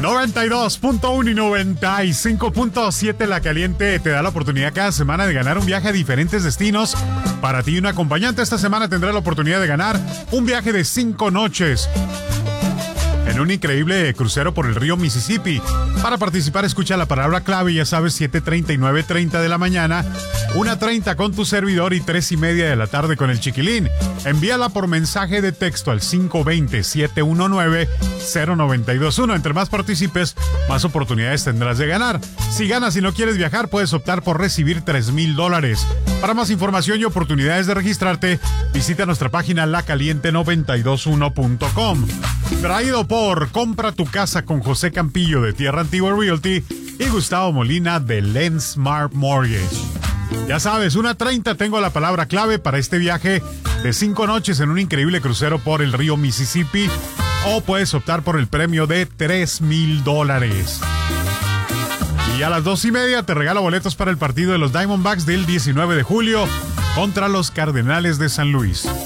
92.1 y 95.7 La Caliente te da la oportunidad cada semana de ganar un viaje a diferentes destinos. Para ti y un acompañante esta semana tendrá la oportunidad de ganar un viaje de 5 noches en un increíble crucero por el río Mississippi. Para participar, escucha la palabra clave, ya sabes, 7:30 y 9:30 de la mañana, 1:30 con tu servidor y 3:30 de la tarde con el Chiquilín. Envíala por mensaje de texto al 520-719-0921. Entre más participes, más oportunidades tendrás de ganar. Si ganas y no quieres viajar, puedes optar por recibir $3,000. Para más información y oportunidades de registrarte, visita nuestra página lacaliente921.com. Traído por Compra tu casa con José Campillo de Tierra Antigua Realty y Gustavo Molina de Lensmart Mortgage. Ya sabes, 1:30 tengo la palabra clave para este viaje de 5 noches en un increíble crucero por el río Mississippi, o puedes optar por el premio de $3,000. Y a las 2:30 te regalo boletos para el partido de los Diamondbacks del 19 de julio contra los Cardenales de San Luis.